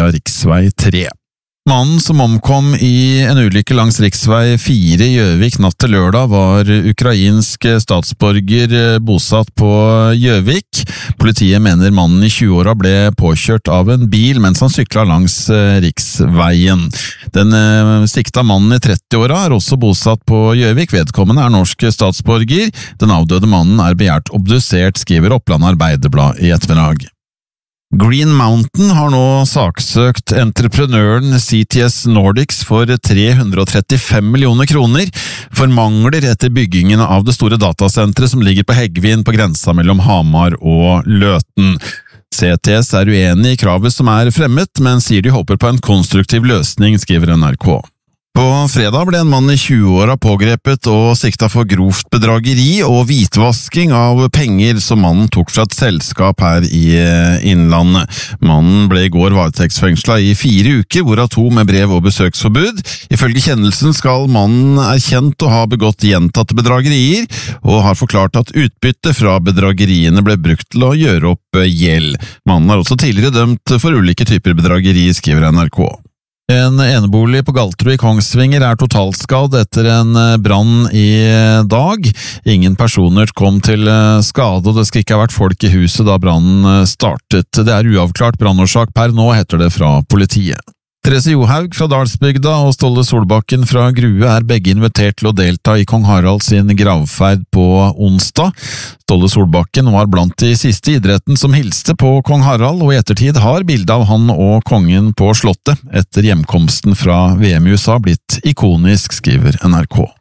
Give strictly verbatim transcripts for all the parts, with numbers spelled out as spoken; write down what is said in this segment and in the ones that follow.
via riksvei tre. Mannen som omkom i en ulykke langs riksvei fire i Gjøvik natt til lørdag var ukrainsk statsborger bosatt på Gjøvik. Politiet mener mannen i tjueåra ble påkjørt av en bil mens han sykla langs riksveien. Den sikta mannen i trettiåra er også bosatt på Gjøvik. Vedkommende er norsk statsborger. Den avdøde mannen er begjært obdusert, skriver Oppland Arbeiderblad i ettermiddag. Green Mountain har nå saksøkt entreprenøren C T S Nordics for tre hundre og trettifem millioner kroner for mangler etter byggingen av det store datasenteret som ligger på Heggvin på grensa mellom Hamar og Løten. C T S er uenig i kravet som er fremmet, men sier de håper på en konstruktiv løsning, skriver N R K. På fredag ble en mann i tjueåra pågrepet og sikta for grovt bedrageri og hvitvasking av penger som mannen tok fra et selskap her i Innlandet. Mannen ble i går varetektsfengsla i fire uker, hvorav to med brev og besøksforbud. Ifølge kjennelsen skal mannen erkjent å ha begått gjentatte bedragerier, og har forklart at utbytte fra bedrageriene ble brukt til å gjøre opp gjeld. Mannen er også tidligere dømt for ulike typer bedrageri, skriver N R K. En enebolig på Galterud i Kongsvinger er totalskadd etter en brann i dag. Ingen personer kom til skade, og det skal ikke ha vært folk i huset da brannen startet. Det er uavklart brannårsak per nå, heter det fra politiet. Therese Johaug fra Dalsbygda og Ståle Solbakken fra Grue er begge invitert til å delta i Kong Harald sin gravferd på onsdag. Ståle Solbakken var blant de siste idretten som hilste på Kong Harald, og i ettertid har bildet av han og kongen på slottet etter hjemkomsten fra V M i U S A blitt ikonisk, skriver N R K.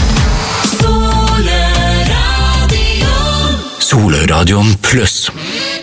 Soløradion Soløradion pluss